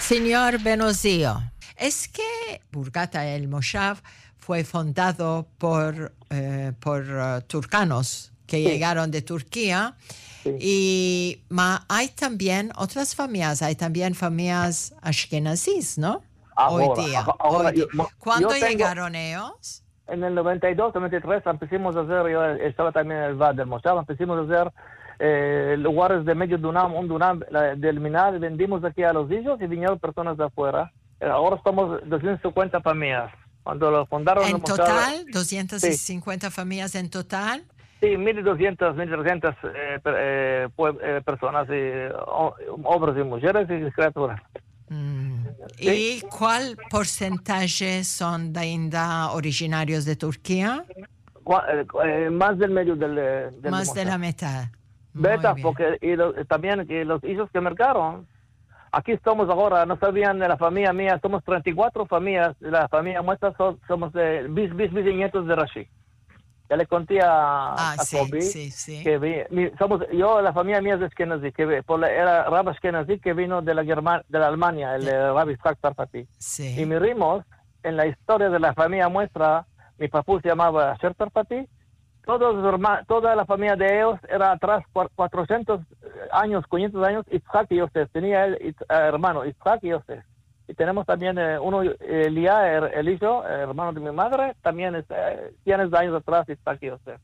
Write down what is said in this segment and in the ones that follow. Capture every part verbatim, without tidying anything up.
Señor Benozio, es que Burgata el Moshav fue fundado por, eh, por uh, turcanos que sí. llegaron de Turquía. Sí. Y ma, hay también otras familias, hay también familias ashkenazís, ¿no? Ahora, hoy día. Ahora, hoy día. Yo, ¿Cuándo yo tengo, llegaron ellos? En el noventa y dos, noventa y tres empezamos a hacer, yo estaba también en el V A D del Moshav, empezamos a hacer eh, lugares de medio dunam, un dunam del Minar, vendimos aquí a los hijos y vinieron personas de afuera. Ahora somos doscientas cincuenta familias. Cuando lo fundaron ¿En el Moshav, total? ¿doscientas cincuenta sí. familias en total? Sí, mil doscientas, mil trescientas eh, eh, eh, personas, y, hombres y mujeres y criaturas. Mm. ¿Sí? ¿Y cuál porcentaje son de ainda originarios de Turquía? Eh, eh, más del medio del, del Más de la mitad. Beta, porque y lo, también y los hijos que marcaron. Aquí estamos ahora, no sabían de la familia mía, somos treinta y cuatro familias, la familia nuestra son, somos de bis, bis, bis nietos de Rashi. Ya le conté a, ah, a sí, Kobe sí, sí. que vi, mi, somos, yo, la familia mía es de Ashkenazi, que por la, era Rab Ashkenazi que vino de la, German, de la Alemania, el sí. Rab Yitzhak Tarfati. Sí. Y miramos en la historia de la familia nuestra, mi papá se llamaba Asher Tarfati, todos, toda la familia de ellos era atrás cuatrocientos años, quinientos años, Yitzhak y Yosef, tenía el uh, hermano, Yitzhak y Yosef. Y tenemos también eh, uno, Elías, el, el hijo, el hermano de mi madre, también es eh, cien años atrás, Yitzhak y Yosef.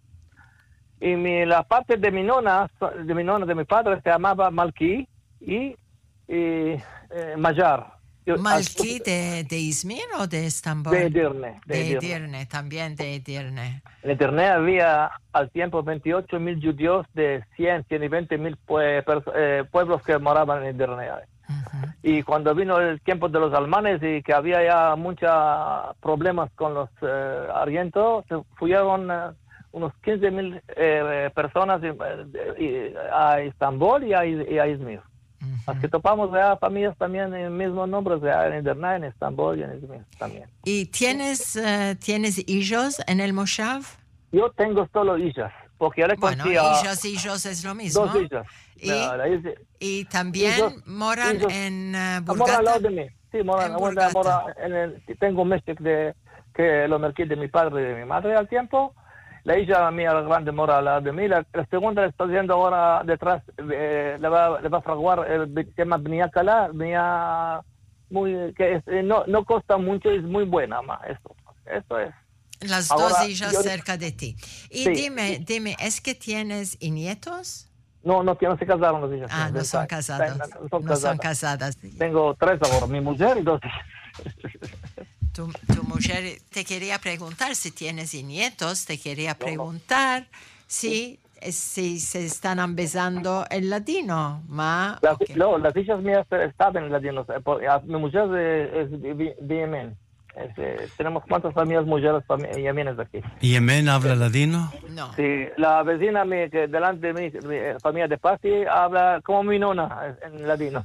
Y mi, la parte de mi nona, de mi nona, de mi padre, se llamaba Malki y, y eh, Majar. ¿Malki de, de Izmir o de Estambul? De Edirne. De, de Edirne. Edirne, también de Edirne. En Edirne había al tiempo veintiocho mil judíos de cien, ciento veinte mil pue, eh, pueblos que moraban en Edirne. Uh-huh. Y cuando vino el tiempo de los alemanes y que había ya muchos problemas con los eh, arientos, se fueron uh, unos quince mil eh, personas eh, eh, a Estambul y a, y a Izmir. Uh-huh. Las que topamos ya familias también en mismos nombres, ya en Edirne, en Estambul y en Izmir también. ¿Y tienes, uh, ¿tienes hijos en el Moshav? Yo tengo solo hijas, porque ya le bueno, conté a... hijos, hijos es lo mismo. Dos hijas. ¿Y, la, la, la, y también hijos, moran hijos, en uh, Burgata? Moran al lado de mí, sí, moran, en Burgata. Mora en el, tengo un mes de, que lo marqué de mi padre y de mi madre al tiempo. La hija mía la grande mora al lado de mí, la, la segunda está haciendo ahora detrás, eh, le, va, le va a fraguar, eh, se llama Bnia Kala, Bnia, muy, que es, eh, no, no costa mucho, es muy buena, ma, eso, eso es. Las ahora, dos hijas yo, cerca de ti. Y sí, dime, sí. dime, ¿es que tienes nietos? No, no, no se casaron los hijas. Ah, no, no son casados. No, son, no casadas. son casadas. Tengo tres ahora, mi mujer y dos hijas. Tu, tu mujer, te quería preguntar si tienes nietos, te quería preguntar no, no. si, si se están besando el ladino. Ma, las, okay. No, las hijas mías están en el ladino. Mi mujer es de Yemen. Es, eh, tenemos cuántas familias mujeres fami- yemenes aquí. ¿Y Yemen habla ladino? No. Sí, la vecina mi, que delante de mí, mi familia de Pasti, habla como mi nona en ladino.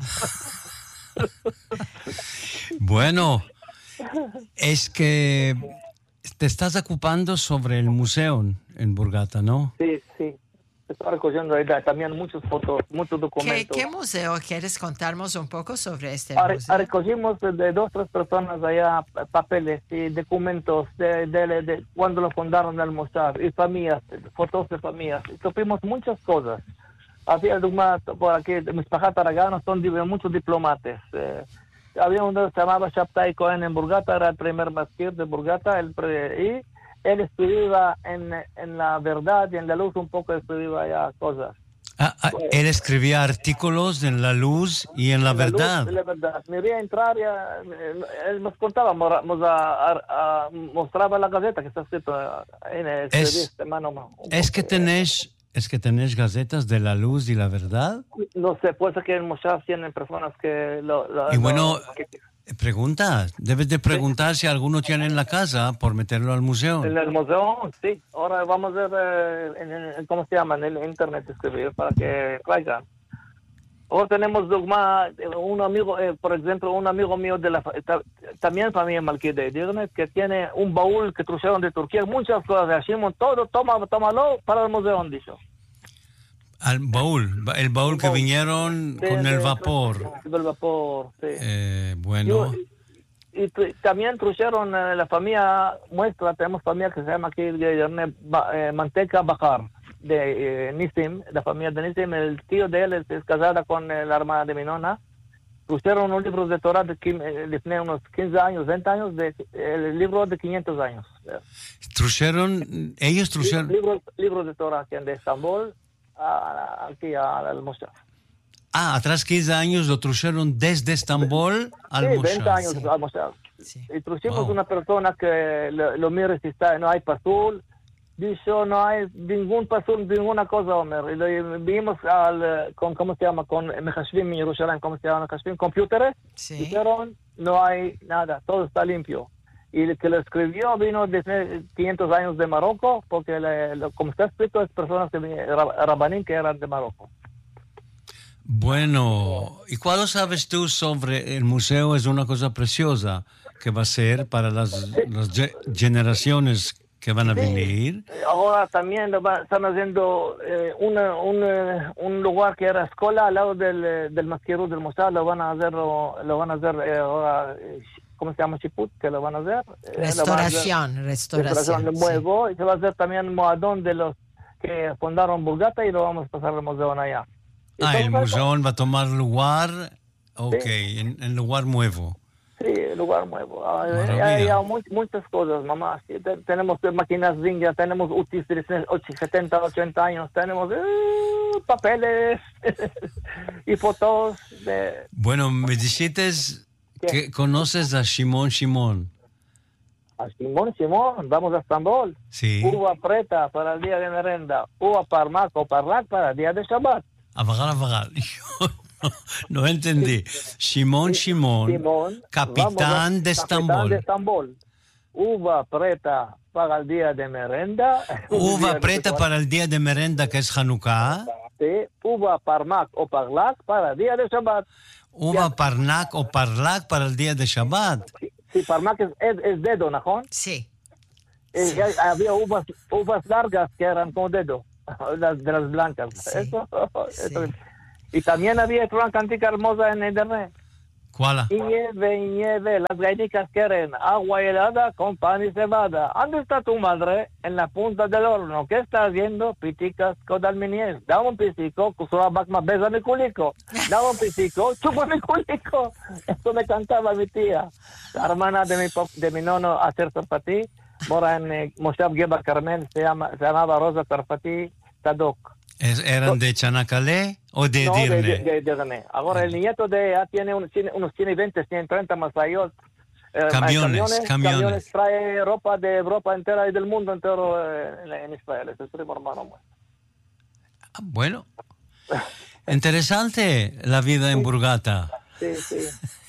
Bueno, es que te estás ocupando sobre el museo en Burgata, ¿no? Sí, sí. Estoy recogiendo ahí también muchas fotos, muchos documentos. ¿Qué, qué museo? ¿Quieres contarnos un poco sobre este Ar- museo? Recogimos de dos o tres personas allá papeles y documentos de, de, de, de cuando lo fundaron el Moshav y familias, fotos de familias. Y supimos muchas cosas. Había por aquí, mis pajas taraganos son muchos diplomatas. Eh, había uno que se llamaba Shabtai Cohen en Burgata, era el primer masquir de Burgata, el pre, y él escribía en, en la verdad y en la luz un poco escribía ya cosas. Ah, ah, pues, él escribía artículos en la luz y en la en verdad. En la verdad. Me veía entrar, ya, él nos contaba, nos a, a, a, mostraba la gaceta que está escrito en el es, este, mano, mano, es que tenés... ¿Es que tenés gacetas de la luz y la verdad? No sé, puede ser que en Moshav tienen personas que... Lo, lo, y bueno, lo, que... pregunta, debes de preguntar sí. si alguno tiene en la casa por meterlo al museo. En el museo, sí. Ahora vamos a ver, eh, en, en, ¿cómo se llama? En el internet escribir para que traigan. Ahora tenemos dogma, un amigo, eh, por ejemplo, un amigo mío de la también familia Malki de Edirne, que tiene un baúl que trajeron de Turquía, muchas cosas de Shimon, todo, toma, tómalo para el museo, han dicho. Al baúl, el baúl que vinieron Sí, con sí, el vapor. Del vapor, sí. Eh, bueno, Y, y tu- también trajeron eh, la familia nuestra, tenemos familia que se llama aquí eh, Ba- eh, Manteca Bajar, de eh, Nisim, la familia de Nisim. El tío de él es, es casada con eh, la hermana de mi nona. Pusieron un libro de Torah de, quin- eh, de tenía unos quince años, veinte años, de, el libro de quinientos años. trajeron, ellos trajeron, Libros libro de Torah aquí de Estambul, a- aquí al Moshav. ah, atrás quince años lo trajeron desde Estambul al Sí, veinte Moshav. años Sí. al Moshav. Sí. Y trajimos Wow. una persona que lo, lo mire si está, no hay pasul. Dijo, no hay ningún pasul, ninguna cosa, Omer. Y lo vimos al, eh, con, ¿cómo se llama? Con Mejashvim en Jerusalén, ¿cómo se llama? Mejashvim, computers. Sí. Dijeron, no hay nada, todo está limpio. Y el que lo escribió vino desde quinientos años de Marruecos, porque le- lo- como está escrito es personas que vin- rab- rabanín que eran de Marruecos. Bueno, ¿y cuándo sabes tú sobre el museo? Es una cosa preciosa que va a ser para las, las ge- generaciones que van a Sí. venir. Ahora también lo va- están haciendo eh, una- un, eh, un lugar que era escuela al lado del, eh, del Masquerú del Museo. Lo van a hacer, lo, lo van a hacer eh, ahora, eh, ¿cómo se llama? Chiput, que lo van a hacer. Eh, lo van a hacer- Restauración, restauración restauración. de sí. nuevo. Y se va a hacer también Moadón de los que fundaron Burgata y lo vamos a pasar al museo allá. Y Ah, el todo eso- museo va a tomar lugar, ok, en, en lugar nuevo. Sí, lugar nuevo. Hay, Maravilla. hay- hay mu- muchas cosas, mamá. Sí, te- tenemos eh, máquinas Zinga, tenemos U T I setenta, ochenta años, tenemos eh, papeles y fotos de... Bueno, me dijiste ¿Qué? que conoces a Shimon Shimon. A Simón, Simón, vamos a Estambul. Sí. Uva preta para el día de merenda, uva parmac o parlac para el día de Shabbat. Avagar, avagar. Yo no, no entendí. Shimon Shimon, Simón, capitán vamos a- de Capitán Estambul. de Estambul. Uva preta para el día de merenda. Uva Día de preta Shabbat. para el día de merenda, que es Hanukkah. Sí, uva parmac o parlac para el día de Shabbat. Uva parnak o parlak para el día de Shabbat. Sí, sí, parmac es, es, es dedo, ¿no? Sí. Eh, y hay- había uvas, uvas largas que eran como dedo, las de las blancas. Sí, Eso, sí. eso. Y también había una cantica hermosa en internet. ¿Cuál? Y nieve, y nieve, las gallinicas quieren agua helada con pan y cebada. ¿Dónde está tu madre? En la punta del horno. ¿Qué está haciendo? Piticas con alminiez. Dame un pisico, kusura bakma, besa mi culico. Dame un pisico, chupa mi culico. Esto me cantaba mi tía. La hermana de mi, pap- de mi nono, Acer Tarfati, mora en eh, Moshav Geba Carmel, se, llama, se llamaba Rosa Tarfati Tadok. Es- ¿Eran de Chanacalé o de No, de, Dirne? de, de, de René. Ahora, el nieto de ella tiene un- tiene unos tiene veinte, tiene treinta Masayot. Eh, Camiones, camiones. Trae ropa de Europa entera y del mundo entero eh, en, en Israel. Es el primo hermano. Ah, bueno, interesante la vida en Burgata. Sí, sí.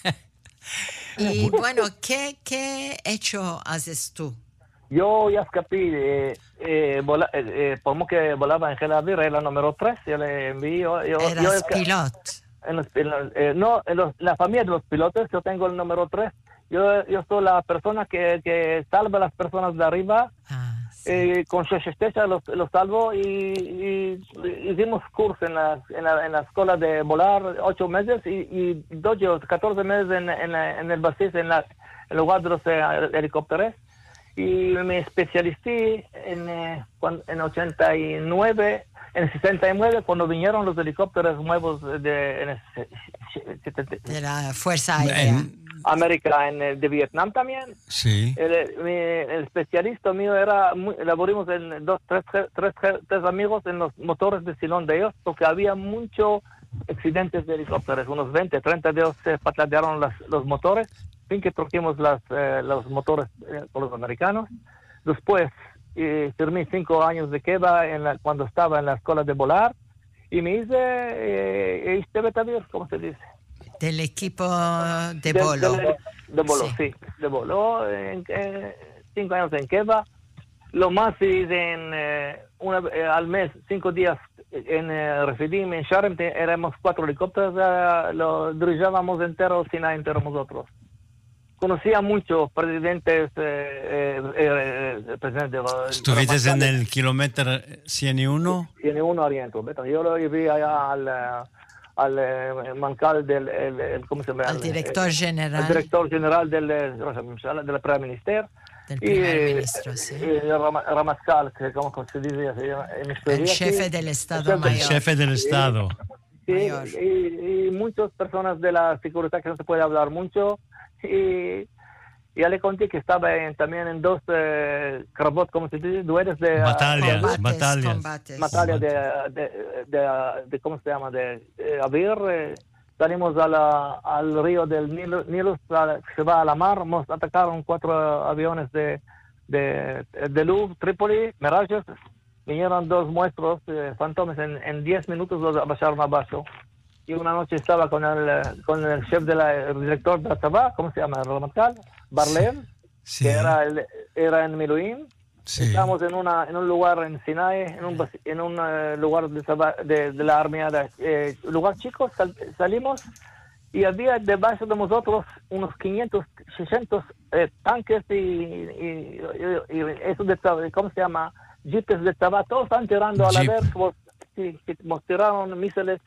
Y bueno, ¿qué, qué hecho haces tú? Yo ya escapé. Eh, eh, vola, eh, eh, como que volaba en Gelavir, era la número tres. Yo le envío. Yo, yo Eras esca- piloto. En los, en los- eh, no, en los- la familia de los pilotos, yo tengo el número tres. Yo, yo soy la persona que, que salva a las personas de arriba. Ah, sí. Eh, con Sheshestecha los, los salvo y, y hicimos curso en la, en, la, en la escuela de volar ocho meses y, y doce o catorce meses en, en, la- en el basis, en, la, en el lugar de los eh, helicópteros. Y me especialicé en, eh, cuan- en ochenta y nueve, en el sesenta y nueve, cuando vinieron los helicópteros nuevos de, en el se- se- setenta De la Fuerza Aérea. En- América, en el de Vietnam también. sí. El, mi- el especialista mío era, muy, laboramos en dos, tres, tres, tres amigos en los motores de silón de ellos, porque había muchos accidentes de helicópteros, unos veinte, treinta de ellos se patlatearon las, los motores, sin que trajimos las, eh, los motores eh, con los americanos. Después, eh, terminé cinco años de queda en la, cuando estaba en la escuela de volar, y me hice, eh, hice Betavir, ¿cómo se dice? Del equipo de De- bolo. De, de bolo, Sí. sí. De bolo. En, en- cinco años en Keva. Lo más hice en, eh, una, eh, al mes, cinco días en eh, Refidim, en Sharm, te- éramos cuatro helicópteros, eh, lo dirijábamos entero, Sinai entero nosotros. conocía muchos presidentes, eh, eh, eh, presidente ¿Estuviste en el kilómetro ciento uno? ciento uno Oriente. Yo lo vi allá al, al eh, mancal del, el, el, ¿cómo se llama? Al director el, general. El director general del, del primer ministro. Del primer ministro, sí. Y Ramascal, que como se dice en el jefe del Estado el Mayor. El jefe del Estado. Sí, y, y muchas personas de la seguridad que no se puede hablar mucho. Y ya le conté que estaba en, también en dos eh, krabot, como se dice, duelos de... Batallas, combates, batallas. Combates. Batallas de, de, de, de, ¿cómo se llama? De, de Avir. Eh, salimos a la, al río del Nilo, Nilo, se va a la mar. Nos atacaron cuatro aviones de, de, de Louvre, Trípoli, Mirages. Vinieron dos muestros, eh, fantomes, en, en diez minutos los bajaron abajo. Y una noche estaba con el, con el chef de la, el director de la Tabá, ¿cómo se llama? El Ramascal, Barlev, sí. que era, el, era en Miluín. Sí. Estábamos en, una, en un lugar en Sinai, en un, en un uh, lugar de, de, de la armada, eh, lugar chico, sal, salimos y había debajo de nosotros unos quinientos, seiscientos eh, tanques y, y, y, y eso de, ¿cómo se llama? Jeeps de Tabá, todos están tirando a la vez, sí, nos tiraron misiles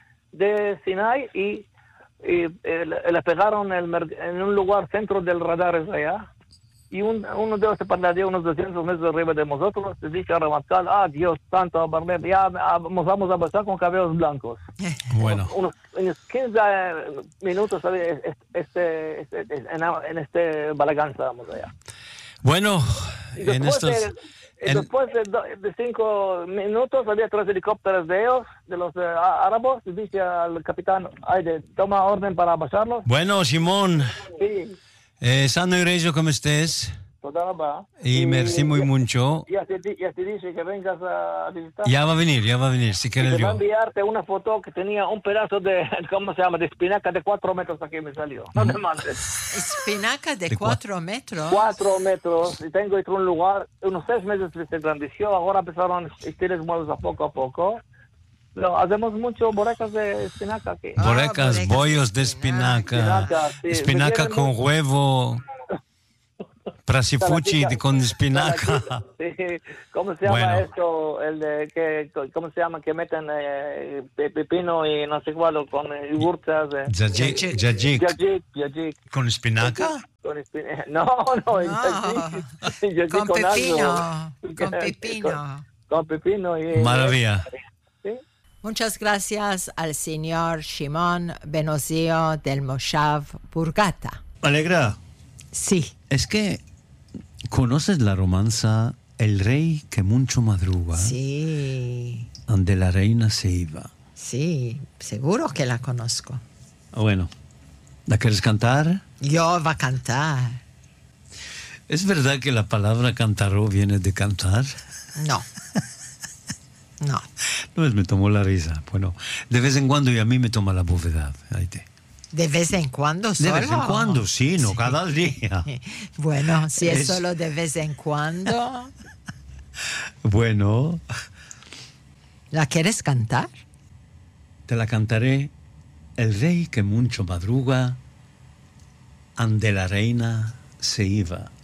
de Sinai y, y eh, le pegaron el, en un lugar centro del radar allá. Y un, uno de ellos se perdió unos doscientos metros arriba de nosotros. Le dije a Ramascal, ah, Dios santo, ya nos vamos a pasar con cabellos blancos. Bueno. Unos, unos quince minutos este, este, este, en, en este balagán estábamos allá. Bueno, en estos... De, en... Después de, de cinco minutos había tres helicópteros de ellos, de los uh, árabes, y dije al capitán, Aide, toma orden para bajarlos. Bueno, Simón, sí. eh, sano y rezo como estés. Y, y merci muy mucho. Ya te, ya te dije que vengas a visitar. Ya va a venir, ya va a venir, si quieres yo. Te va a enviarte una foto que tenía un pedazo de, ¿cómo se llama? De espinaca de cuatro metros aquí me salió. No te mandes. Espinaca de, de cuatro metros. Cuatro metros. Y tengo otro un lugar, unos seis meses se engrandeció, ahora empezaron a estirar muebles a poco a poco. Pero hacemos mucho boracas de espinaca aquí. Ah, boracas, boracas bollos de espinaca. Espinaca, sí. espinaca con mucho. Huevo. Prasifuchi con espinaca. Sí. ¿Cómo se llama bueno. esto? El de que, ¿cómo se llama? Que meten eh, pepino y no sé cuál con yogurtas. Eh. Yajik. Yajik. ¿Con espinaca? Con espinaca. No, no. no. Yajik, con, con pepino. Con pepino. Con, con pepino. Y, Maravilla. ¿sí? Muchas gracias al señor Shimon Ben-Ozio del Moshav Burgata. Alegra. Sí. Es que conoces la romanza El rey que mucho madruga. Sí. Donde la reina se iba. Sí, seguro que la conozco. Bueno, ¿la quieres cantar? Yo va a cantar. ¿Es verdad que la palabra cantaró viene de cantar? No. No. No, me tomó la risa. Bueno, de vez en cuando y a mí me toma la bóveda. Ahí te... ¿De vez en cuando solo? De vez en cuando, sí, no sí. cada día. Bueno, si es... es solo de vez en cuando. Bueno. ¿La quieres cantar? Te la cantaré. El rey que mucho madruga, ande la reina se iba.